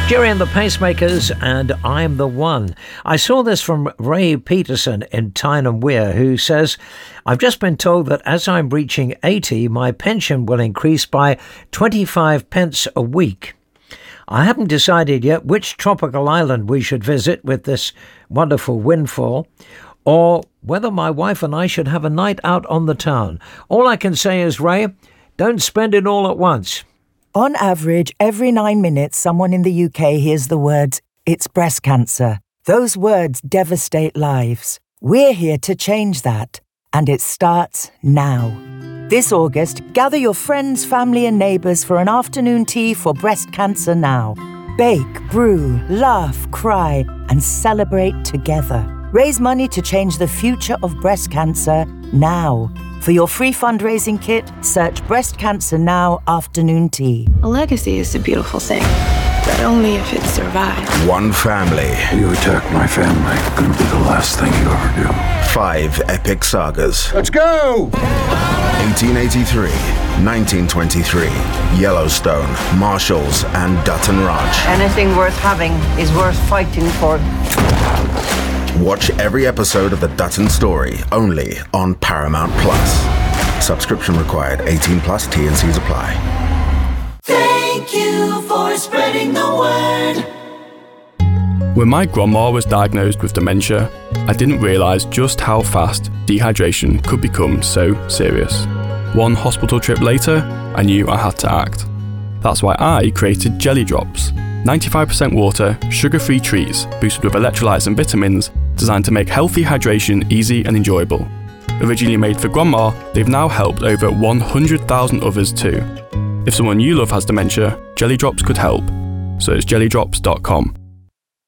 Jerry and the Pacemakers and I'm the One. I saw this from Ray Peterson in Tyne Wear, who says, I've just been told that as I'm reaching 80, my pension will increase by 25 pence a week. I haven't decided yet which tropical island we should visit with this wonderful windfall, or whether my wife and I should have a night out on the town. All I can say is, Ray, don't spend it all at once. On average, every 9 minutes, someone in the UK hears the words, "It's breast cancer." Those words devastate lives. We're here to change that, and it starts now. This August, gather your friends, family and neighbours for an afternoon tea for Breast Cancer Now. Bake, brew, laugh, cry, and celebrate together. Raise money to change the future of breast cancer now. For your free fundraising kit, search Breast Cancer Now Afternoon Tea. A legacy is a beautiful thing, but only if it survives. One family. You attack my family, gonna be the last thing you ever do. 5 epic sagas. Let's go! 1883, 1923, Yellowstone, Marshalls, and Dutton Ranch. Anything worth having is worth fighting for. Watch every episode of The Dutton Story, only on Paramount Plus. Subscription required, 18 plus, T&Cs apply. Thank you for spreading the word. When my grandma was diagnosed with dementia, I didn't realise just how fast dehydration could become so serious. One hospital trip later, I knew I had to act. That's why I created Jelly Drops. 95% water, sugar-free treats boosted with electrolytes and vitamins designed to make healthy hydration easy and enjoyable. Originally made for grandma, they've now helped over 100,000 others too. If someone you love has dementia, Jelly Drops could help. So it's jellydrops.com.